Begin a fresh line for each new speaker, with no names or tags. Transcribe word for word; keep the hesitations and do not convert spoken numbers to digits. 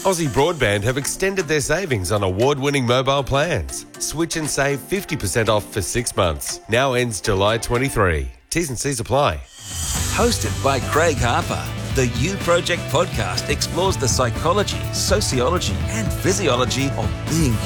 Aussie Broadband have extended their savings on award-winning mobile plans. Switch and save fifty percent off for six months. Now ends July twenty-third. T's and C's apply.
Hosted by Craig Harper, the You Project podcast explores the psychology, sociology and physiology of being